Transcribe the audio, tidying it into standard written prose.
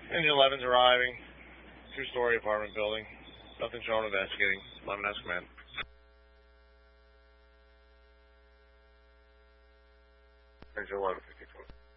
Engine 11's arriving. Two-story apartment building. Nothing shown investigating. 11 has command. Engine 11, 52.